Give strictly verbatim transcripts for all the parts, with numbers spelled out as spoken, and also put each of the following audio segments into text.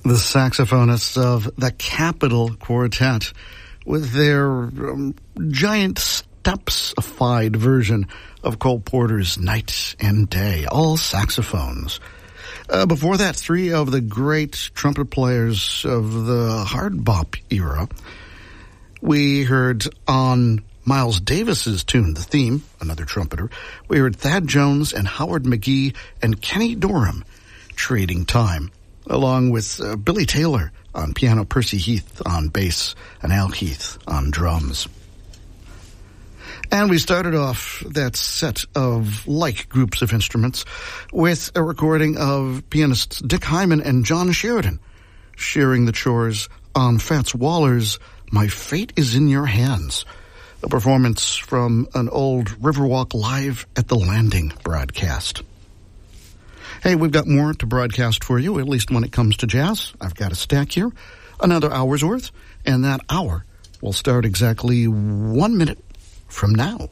The saxophonists of the Capitol Quartet with their um, giant steps-ified version of Cole Porter's Night and Day, all saxophones. Uh, before that, three of the great trumpet players of the hard bop era. We heard on Miles Davis's tune, The Theme, another trumpeter. We heard Thad Jones and Howard McGee and Kenny Dorham, Trading Time, along with uh, Billy Taylor on piano, Percy Heath on bass, and Al Heath on drums. And we started off that set of like groups of instruments with a recording of pianists Dick Hyman and John Sheridan sharing the chores on Fats Waller's My Fate Is in Your Hands, a performance from an old Riverwalk Live at the Landing broadcast. Hey, we've got more to broadcast for you, at least when it comes to jazz. I've got a stack here, another hour's worth, and that hour will start exactly one minute from now.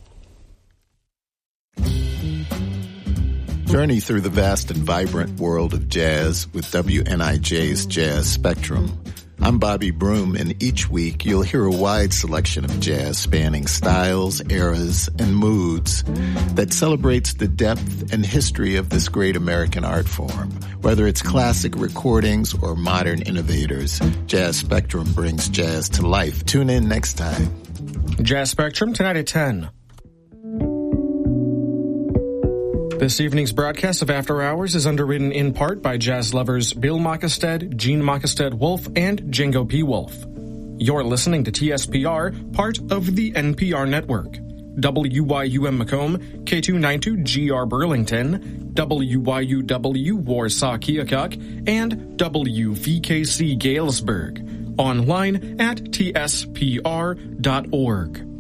Journey through the vast and vibrant world of jazz with W N I J's Jazz Spectrum. I'm Bobby Broom, and each week you'll hear a wide selection of jazz spanning styles, eras, and moods that celebrates the depth and history of this great American art form. Whether it's classic recordings or modern innovators, Jazz Spectrum brings jazz to life. Tune in next time. Jazz Spectrum, tonight at ten. This evening's broadcast of After Hours is underwritten in part by jazz lovers Bill Mockestead, Gene Mockestead Wolf, and Django P. Wolf. You're listening to T S P R, part of the N P R network. W Y U M Macomb, K two ninety-two G R Burlington, W Y U W Warsaw Keokuk, and W V K C Galesburg. Online at T S P R dot org.